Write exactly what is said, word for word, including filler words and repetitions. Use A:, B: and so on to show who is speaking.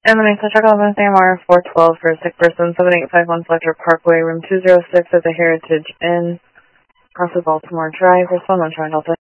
A: Emily, so check out Miss A M R four twelve for a sick person, seven eight five one Fletcher Parkway, room two zero six at the Heritage Inn, across the Baltimore Drive. Respond, I'm trying to help it.